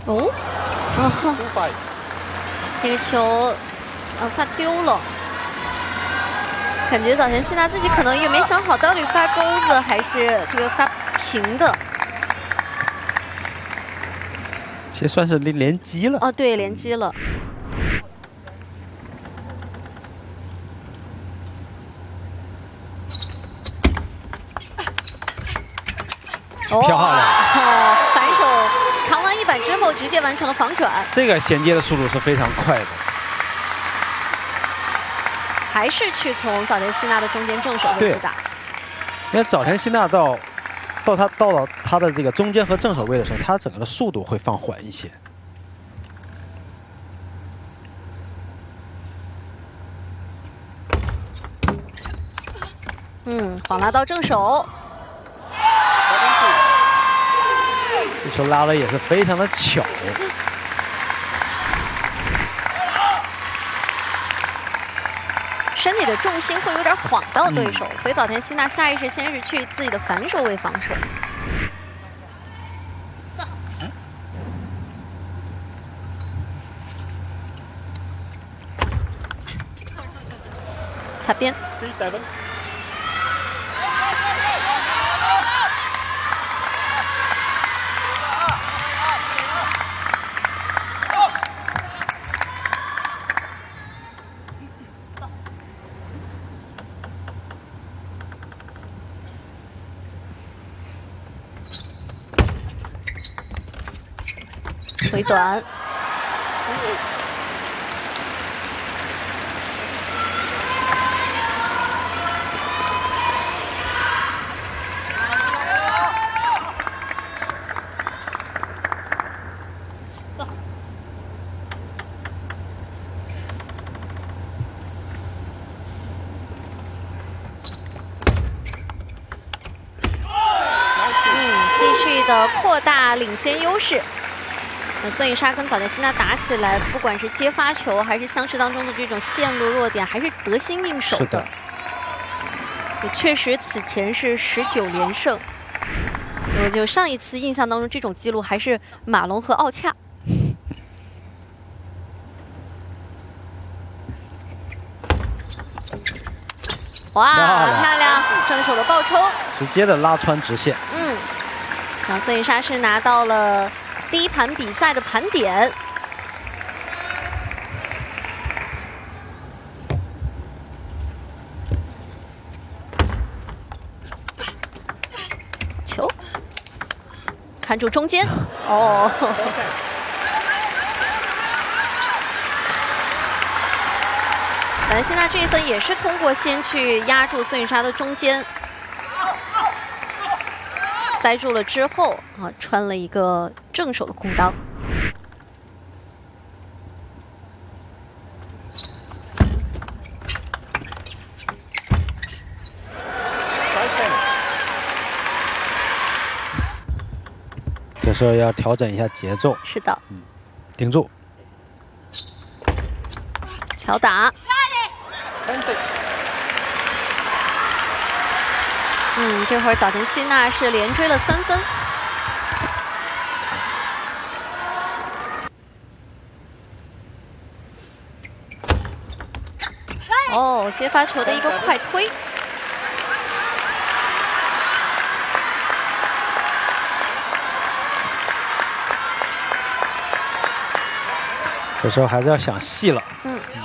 哦，这个球发丢了，感觉早田希娜自己可能也没想好到底发钩子还是这个发平的。 这算是连击了。 哦，对，连击了。 漂亮！ 哦，反手扛完一板之后，直接完成了防转。 这个衔接的速度是非常快的。 还是去从早田希娜的中间正手位去打。 因为早田希娜到了他的这个中间和正手位的时候，他整个的速度会放缓一些。 晃拉到正手。 这球拉的也是非常的巧。 身体的重心会有点晃到对手，所以早田希娜下意识先是去自己的反手位防守。擦边。回短，继续的扩大领先优势。孙颖莎跟早田希娜打起来，不管是接发球还是相持当中的这种线路弱点，还是得心应手的。也确实，此前是19连胜。我就上一次印象当中，这种记录还是马龙和奥恰。哇，漂亮！正手的爆抽， 直接的拉穿直线。 然后孙颖莎是拿到了第一盘比赛的盘点。球看住中间，哦。早田希娜这一分也是通过先去压住孙颖莎的中间。塞住了之后穿了一个正手的空裆。 这时候要调整一下节奏。 是的。 顶住。 巧打。这会儿早田希娜是连追了3分。哦，接发球的一个快推。 这时候还是要想细了。